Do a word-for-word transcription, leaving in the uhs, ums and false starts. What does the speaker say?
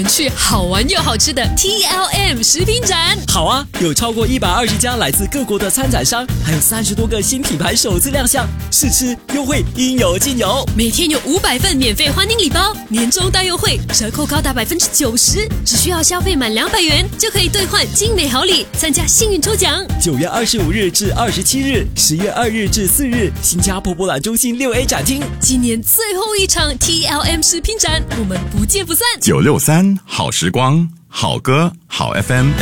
去好玩又好吃的 T L M 食品展。 好啊，有超过一百二十家来自各国的参展商，还有三十多个新品牌首次亮相，试吃优惠应有尽有。 每天有五百份免费欢迎礼包，年终大优惠，折扣高达百分之九十，只需要消费满两百元就可以兑换精美好礼，参加幸运抽奖。 九月二十五日至二十七日，十月二日至四日，新加坡博览中心六 A 展厅， 今年最后一场 T L M 食品展，我们不见不散。 九六三好时光，好歌好 F M。